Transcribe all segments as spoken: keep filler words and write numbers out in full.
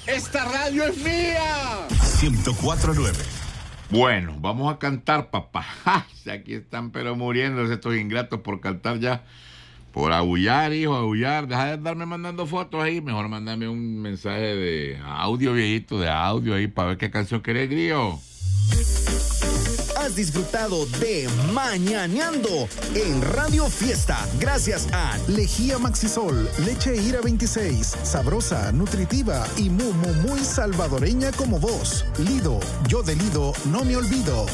¡Esta radio es mía! ciento cuatro punto nueve. Bueno, vamos a cantar, papá. ¡Ja! Aquí están pero muriéndose estos ingratos por cantar ya. Por aullar, hijo, aullar. Deja de estarme mandando fotos ahí. Mejor mándame un mensaje de audio, viejito, de audio ahí para ver qué canción querés, Grillo. Has disfrutado de Mañaneando en Radio Fiesta gracias a Lejía Maxisol, leche Ira veintiséis, sabrosa, nutritiva y muy, muy, muy salvadoreña como vos. Lido, yo de Lido no me olvido.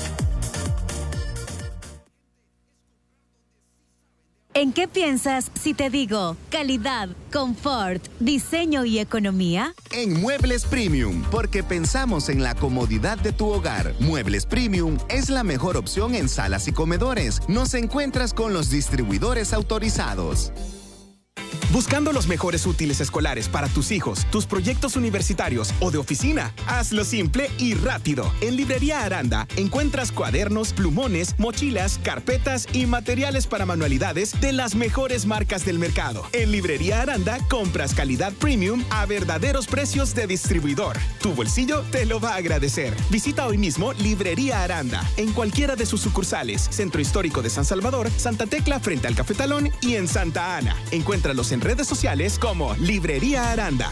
¿En qué piensas si te digo calidad, confort, diseño y economía? En Muebles Premium, porque pensamos en la comodidad de tu hogar. Muebles Premium es la mejor opción en salas y comedores. Nos encuentras con los distribuidores autorizados. Buscando los mejores útiles escolares para tus hijos, tus proyectos universitarios o de oficina, hazlo simple y rápido. En Librería Aranda encuentras cuadernos, plumones, mochilas, carpetas y materiales para manualidades de las mejores marcas del mercado. En Librería Aranda compras calidad premium a verdaderos precios de distribuidor. Tu bolsillo te lo va a agradecer. Visita hoy mismo Librería Aranda en cualquiera de sus sucursales, Centro Histórico de San Salvador, Santa Tecla frente al Cafetalón y en Santa Ana. Encuéntralos en redes sociales como Librería Aranda.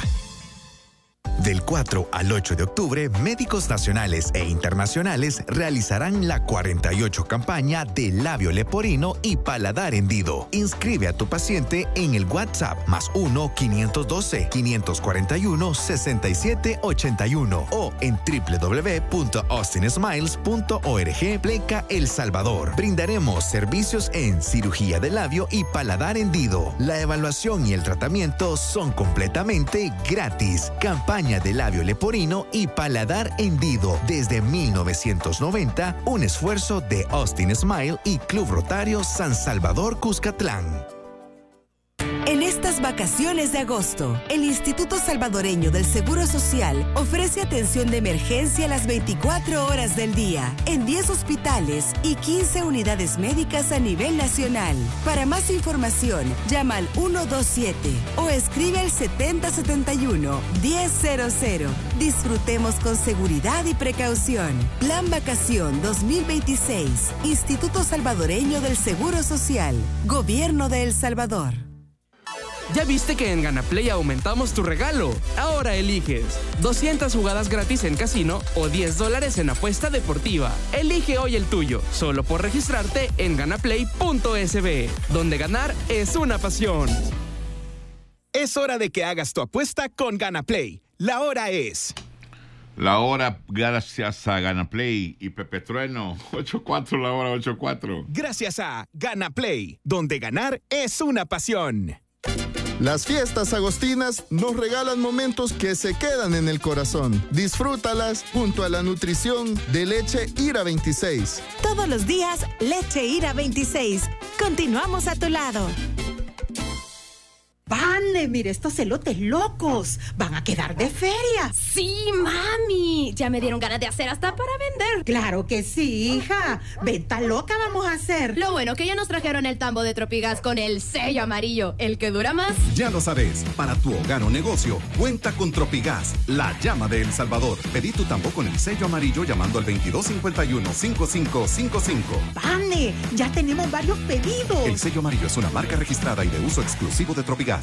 Del cuatro al ocho de octubre, médicos nacionales e internacionales realizarán la cuarenta y ocho campaña de labio leporino y paladar hendido. Inscribe a tu paciente en el WhatsApp más uno quinientos doce, quinientos cuarenta y uno, sesenta y siete ochenta y uno o en doble u doble u doble u punto austin smiles punto org pleca El Salvador. Brindaremos servicios en cirugía de labio y paladar hendido. La evaluación y el tratamiento son completamente gratis. Campaña de labio leporino y paladar hendido desde mil novecientos noventa, un esfuerzo de Austin Smile y Club Rotario San Salvador Cuscatlán. En estas vacaciones de agosto, el Instituto Salvadoreño del Seguro Social ofrece atención de emergencia las veinticuatro horas del día en diez hospitales y quince unidades médicas a nivel nacional. Para más información, llama al ciento veintisiete o escribe al setenta setenta y uno, diez cero cero. Disfrutemos con seguridad y precaución. Plan Vacación dos mil veintiséis. Instituto Salvadoreño del Seguro Social. Gobierno de El Salvador. ¿Ya viste que en GanaPlay aumentamos tu regalo? Ahora eliges doscientas jugadas gratis en casino o diez dólares en apuesta deportiva. Elige hoy el tuyo, solo por registrarte en ganaplay punto es be, donde ganar es una pasión. Es hora de que hagas tu apuesta con GanaPlay. La hora es... La hora gracias a GanaPlay y Pepe Trueno. ocho cuatro la hora, ocho cuatro. Gracias a GanaPlay, donde ganar es una pasión. Las fiestas agostinas nos regalan momentos que se quedan en el corazón. Disfrútalas junto a la nutrición de leche Ira veintiséis. Todos los días, leche Ira veintiséis. Continuamos a tu lado. Vane, mire estos elotes locos. Van a quedar de feria. Sí, mami. Ya me dieron ganas de hacer hasta para vender. Claro que sí, hija. Venta loca vamos a hacer. Lo bueno que ya nos trajeron el tambo de Tropigas con el sello amarillo, el que dura más. Ya lo sabes, para tu hogar o negocio, cuenta con Tropigas, la llama de El Salvador. Pedí tu tambo con el sello amarillo llamando al veintidós cincuenta y uno, cincuenta y cinco cincuenta y cinco. Vane, ya tenemos varios pedidos. El sello amarillo es una marca registrada y de uso exclusivo de Tropigas.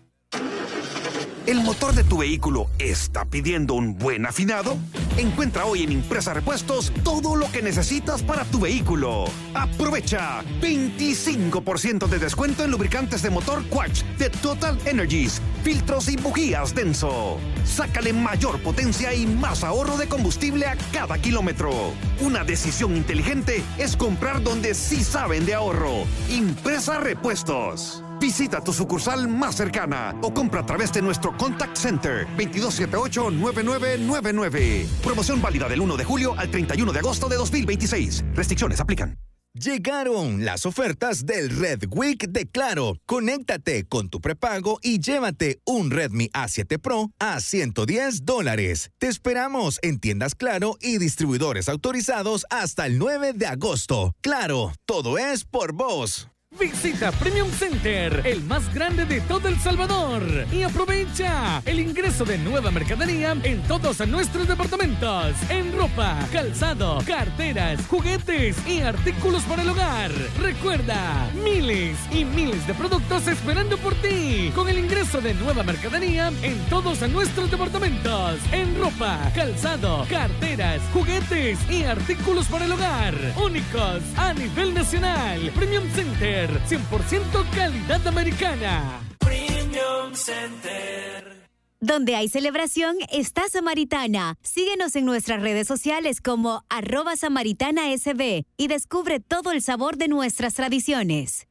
¿El motor de tu vehículo está pidiendo un buen afinado? Encuentra hoy en Impresa Repuestos todo lo que necesitas para tu vehículo. Aprovecha veinticinco por ciento de descuento en lubricantes de motor Quatch de Total Energies, filtros y bujías Denso. Sácale mayor potencia y más ahorro de combustible a cada kilómetro. Una decisión inteligente es comprar donde sí saben de ahorro. Impresa Repuestos. Visita tu sucursal más cercana o compra a través de nuestro Contact Center veintidós setenta y ocho, noventa y nueve noventa y nueve. Promoción válida del uno de julio al treinta y uno de agosto de dos mil veintiséis. Restricciones aplican. Llegaron las ofertas del Red Week de Claro. Conéctate con tu prepago y llévate un Redmi A siete Pro a ciento diez dólares. Te esperamos en tiendas Claro y distribuidores autorizados hasta el nueve de agosto. Claro, todo es por vos. Visita Premium Center, el más grande de todo El Salvador, y aprovecha el ingreso de nueva mercadería en todos nuestros departamentos, en ropa, calzado, carteras, juguetes y artículos para el hogar. Recuerda, miles y miles de productos esperando por ti, con el ingreso de nueva mercadería en todos nuestros departamentos, en ropa, calzado, carteras, juguetes y artículos para el hogar, únicos a nivel nacional. Premium Center, cien por ciento calidad americana. Premium Center. Donde hay celebración, está Samaritana. Síguenos en nuestras redes sociales como arroba Samaritana S B y descubre todo el sabor de nuestras tradiciones.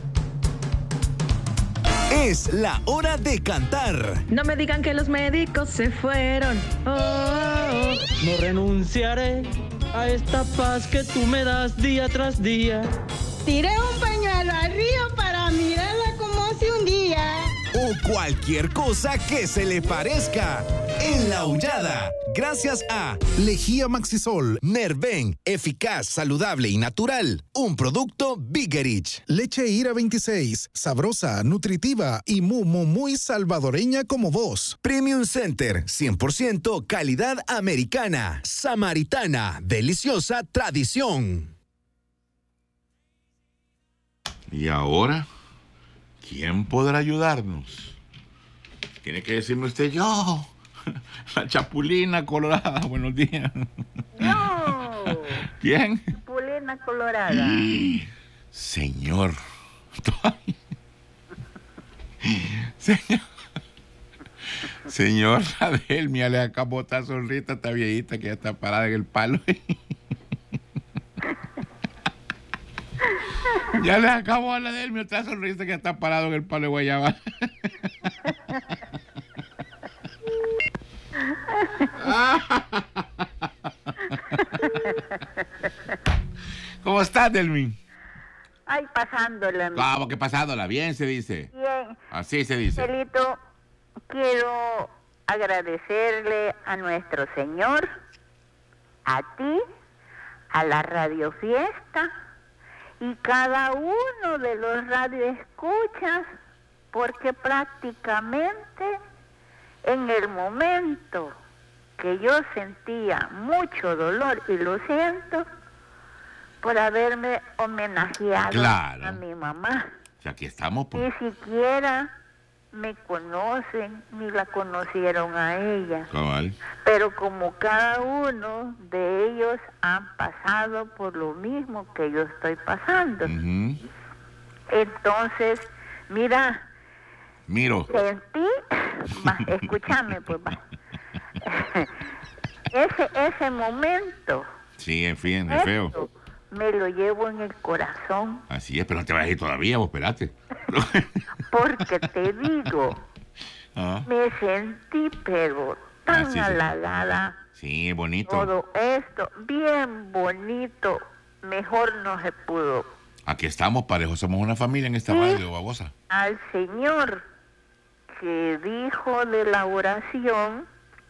Es la hora de cantar. No me digan que los médicos se fueron. Oh, oh, oh. No renunciaré a esta paz que tú me das día tras día. Tiré un pañuelo al río para mirarla como si un día. O cualquier cosa que se le parezca. En La Aullada, gracias a Lejía Maxisol, Nerven, eficaz, saludable y natural. Un producto Bigerich. Leche Ira veintiséis, sabrosa, nutritiva y muy, muy, muy salvadoreña como vos. Premium Center, cien por ciento calidad americana. Samaritana, deliciosa tradición. Y ahora, ¿quién podrá ayudarnos? Tiene que decirme usted, yo, la Chapulina Colorada. Buenos días. Yo. ¿Quién? Chapulina Colorada. Señor. Señor. Señor Adelmia, le acabo de botar sonrita a esta viejita que ya está parada en el palo. Ya le acabo a la de él, mi otra sonrisa que está parado en el palo de guayaba. ¿Cómo estás, Delmin? Ay, pasándola. ¿Cómo que pasándola? Bien se dice. Bien. Así se dice. Celito, quiero agradecerle a nuestro Señor, a ti, a la Radio Fiesta y cada uno de los radioescuchas, porque prácticamente en el momento que yo sentía mucho dolor, y lo siento, por haberme homenajeado claro. a mi mamá. O sea, aquí estamos. Pues. Ni siquiera me conocen, ni la conocieron a ella. Cabal. Pero como cada uno de ellos han pasado por lo mismo que yo estoy pasando. Uh-huh. Entonces, mira. Miro. Sentí, va, escúchame, pues va. ese, ese momento. Sí, en fin, es feo. Me lo llevo en el corazón. Así es, pero no te vas a ir todavía, vos espérate. Porque te digo, ah. me sentí pero tan ah, sí, halagada. Sí, bonito. Todo esto, bien bonito, mejor no se pudo. Aquí estamos, parejo, somos una familia en esta sí, radio, babosa. Al Señor que dijo de la oración,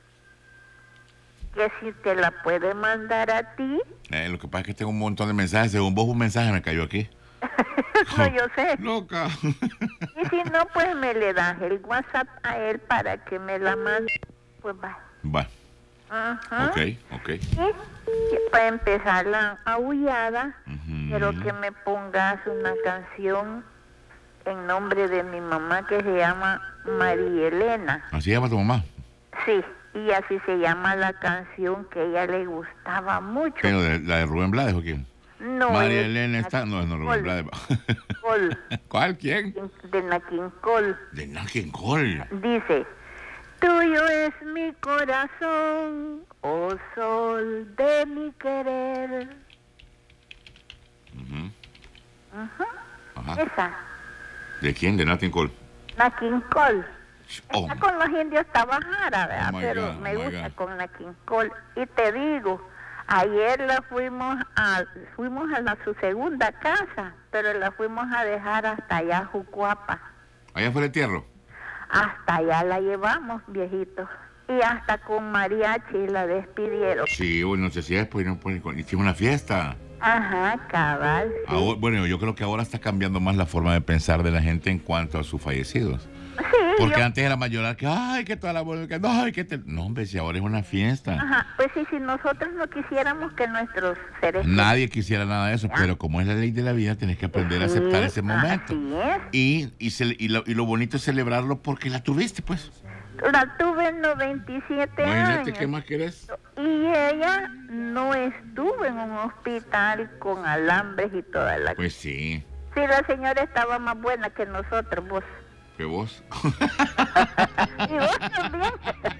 que si te la puede mandar a ti. Eh, lo que pasa es que tengo un montón de mensajes. Según vos, un mensaje me cayó aquí. No, yo sé. Loca. Y si no, pues me le das el WhatsApp a él para que me la mande. Pues va. Va. Ajá. Ok, ok. Y para empezar la aullada, uh-huh. quiero que me pongas una canción en nombre de mi mamá que se llama María Elena. ¿Así se llama tu mamá? Sí. Y así se llama la canción que a ella le gustaba mucho. ¿Pero de, la de Rubén Blades o quién? No. María Elena está... No, no, Rubén Blades. Cole. ¿Cuál? ¿Quién? De Nakin Cole. De Nakin Cole. Dice, tuyo es mi corazón, oh sol de mi querer. Uh-huh. Uh-huh. Ajá. Esa. ¿De quién? De Nakin Cole. Nakin Cole. Oh. Está con los indios Tabajara, ¿verdad? Oh Pero God, me oh gusta God. con Nakin Cole. Y te digo, ayer la fuimos a fuimos a la, su segunda casa, pero la fuimos a dejar hasta allá, Jucuapa. ¿Allá fue el entierro? Hasta allá la llevamos, viejito. Y hasta con mariachi la despidieron. Sí, bueno, no sé si es, pues, no, pues, hicimos una fiesta. Ajá, cabal. Sí. Ahora, bueno, yo creo que ahora está cambiando más la forma de pensar de la gente en cuanto a sus fallecidos. Sí, Porque yo... antes era más llorar que, ay, que toda la bola, que no, ay, que te... No, hombre, si ahora es una fiesta. Ajá, pues sí, si nosotros no quisiéramos que nuestros seres... Nadie quisiera nada de eso, ¿ya? Pero como es la ley de la vida, tienes que aprender sí, a aceptar ese momento. Así es. Y, y, ce- y, lo, y lo bonito es celebrarlo porque la tuviste, pues. La tuve en noventa y siete Imagínate, años. ¿qué más querés? Y ella no estuvo en un hospital con alambres y toda la... Pues sí. Sí, la señora estaba más buena que nosotros, vos. ¿Que vos? Y vos también.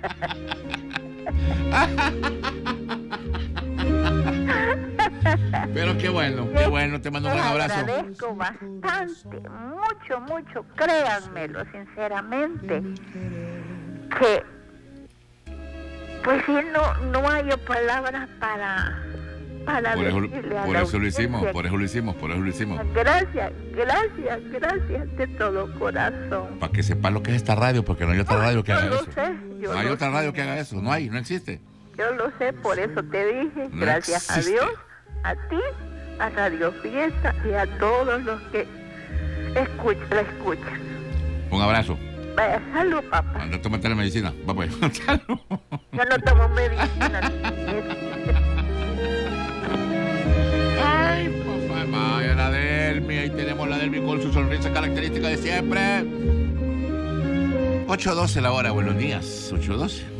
Pero qué bueno, qué bueno, te mando un gran abrazo. Les agradezco bastante, mucho, mucho, créanmelo, sinceramente, que, pues sí, no, no hay palabras para, para Por eso, decirle a por la eso lo hicimos, audiencia. por eso lo hicimos, por eso lo hicimos. Gracias, gracias, gracias de todo corazón. Para que sepas lo que es esta radio, porque no hay otra radio que Yo haga lo eso. sé, yo No hay lo otra sé. radio que haga eso, no hay, no existe. Yo lo sé, por eso te dije, No gracias existe. a Dios, a ti, a Radio Fiesta y a todos los que escuchan, la escuchan. Un abrazo. Vaya, salud, papá. Anda, tómate la medicina. Va pues. Salud. Yo no tomo medicina. Ay, papá, vaya la Delmi. Ahí tenemos la Delmi con su sonrisa característica de siempre. ocho doce la hora, buenos días. ocho doce.